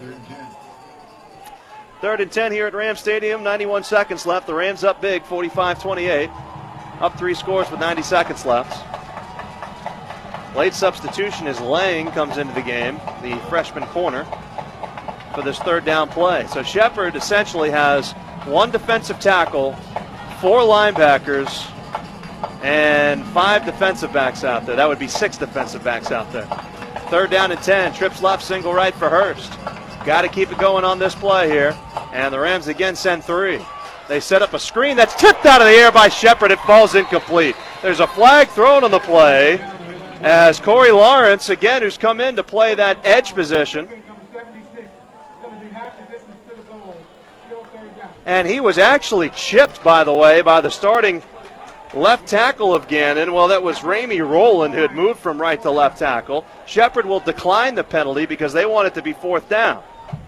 Third and 10 here at Ram Stadium. 91 seconds left. The Rams up big, 45-28. Up 3 scores with 90 seconds left. Late substitution as Lang comes into the game, the freshman corner, for this third down play. So Shepherd essentially has 1 defensive tackle, 4 linebackers, and 5 defensive backs out there. That would be 6 defensive backs out there. Third down and 10. Trips left, single right for Hurst. Got to keep it going on this play here. And the Rams again send 3. They set up a screen that's tipped out of the air by Shepherd. It falls incomplete. There's a flag thrown on the play as Corey Lawrence, again, who's come in to play that edge position. And he was actually chipped, by the way, by the starting left tackle of Gannon. Well, that was Ramey Rowland, who had moved from right to left tackle. Shepherd will decline the penalty because they want it to be 4th down.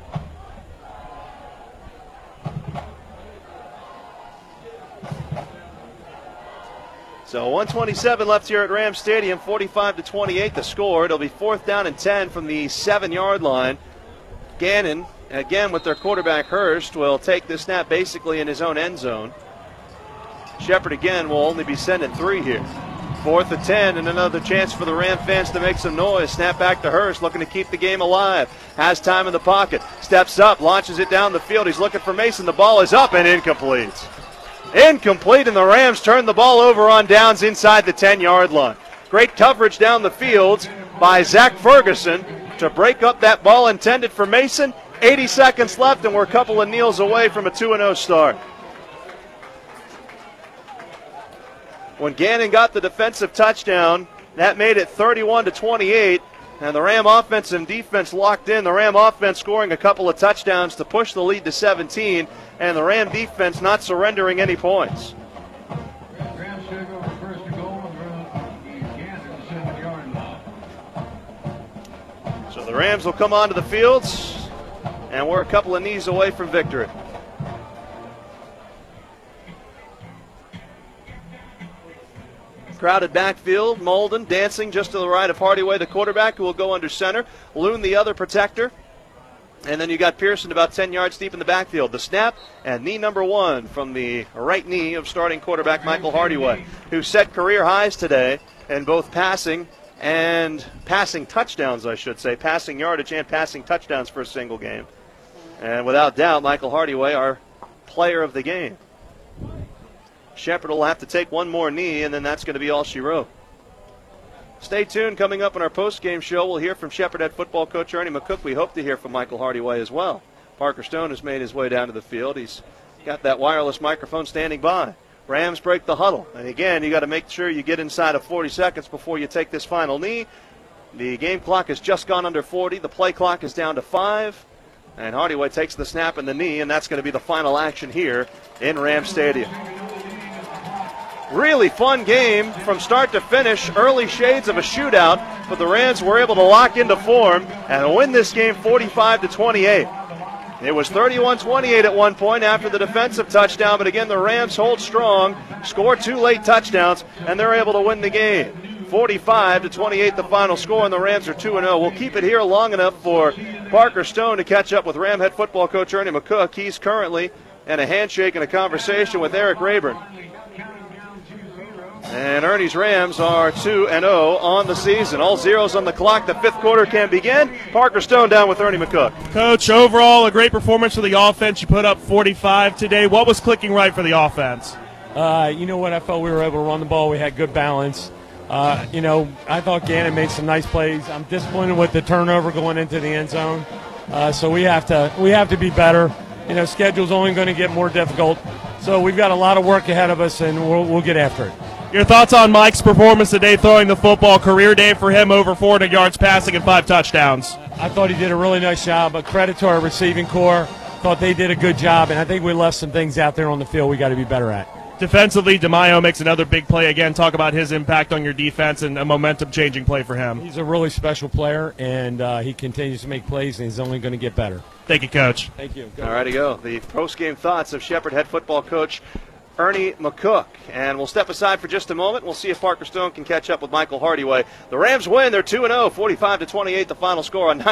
So 1:27 left here at Ram Stadium, 45-28 the score. It'll be 4th down and 10 from the 7-yard line. Gannon, again with their quarterback Hurst, will take the snap basically in his own end zone. Shepherd again will only be sending 3 here. 4th and 10 and another chance for the Ram fans to make some noise. Snap back to Hurst, looking to keep the game alive. Has time in the pocket. Steps up, launches it down the field. He's looking for Mason. The ball is up and incomplete. Incomplete, and the Rams turn the ball over on downs inside the 10-yard line. Great coverage down the field by Zach Ferguson to break up that ball intended for Mason. 80 seconds left, and we're a couple of kneels away from a 2-0 start. When Gannon got the defensive touchdown, that made it 31-28, and the Ram offense and defense locked in. The Ram offense scoring a couple of touchdowns to push the lead to 17, and the Ram defense not surrendering any points. So the Rams will come onto the fields, and we're a couple of knees away from victory. Crowded backfield, Molden dancing just to the right of Hardyway, the quarterback, who will go under center. Loon, the other protector. And then you got Pearson about 10 yards deep in the backfield. The snap and knee number 1 from the right knee of starting quarterback Michael Hardyway, who set career highs today in both passing touchdowns, I should say, passing yardage and passing touchdowns for a single game. And without doubt, Michael Hardyway, our player of the game. Shepherd will have to take 1 more knee, and then that's going to be all she wrote. Stay tuned. Coming up in our post-game show, we'll hear from Shepherd head football coach Ernie McCook. We hope to hear from Michael Hardyway as well. Parker Stone has made his way down to the field. He's got that wireless microphone standing by. Rams break the huddle. And again, you got to make sure you get inside of 40 seconds before you take this final knee. The game clock has just gone under 40. The play clock is down to 5. And Hardyway takes the snap and the knee, and that's going to be the final action here in Ram Stadium. Really fun game from start to finish. Early shades of a shootout, but the Rams were able to lock into form and win this game 45-28. It was 31-28 at one point after the defensive touchdown, but again, the Rams hold strong, score 2 late touchdowns, and they're able to win the game. 45-28 the final score, and the Rams are 2-0. We'll keep it here long enough for Parker Stone to catch up with Ram head football coach Ernie McCook. He's currently in a handshake and a conversation with Eric Rayburn. And Ernie's Rams are 2-0 on the season. All zeros on the clock. The 5th quarter can begin. Parker Stone down with Ernie McCook. Coach, overall a great performance for the offense. You put up 45 today. What was clicking right for the offense? You know what? I felt we were able to run the ball. We had good balance. I thought Gannon made some nice plays. I'm disappointed with the turnover going into the end zone. So we have to be better. Schedule's only going to get more difficult. So we've got a lot of work ahead of us, and we'll get after it. Your thoughts on Mike's performance today throwing the football? Career day for him, over 400 yards passing and 5 touchdowns. I thought he did a really nice job. But credit to our receiving corps. Thought they did a good job, and I think we left some things out there on the field we got to be better at. Defensively, DeMaio makes another big play again. Talk about his impact on your defense and a momentum-changing play for him. He's a really special player, and he continues to make plays, and he's only going to get better. Thank you, Coach. Thank you. All righty, go. The post-game thoughts of Shepherd head football coach Ernie McCook. And we'll step aside for just a moment. We'll see if Parker Stone can catch up with Michael Hardyway. The Rams win. They're 2-0, 45-28, the final score on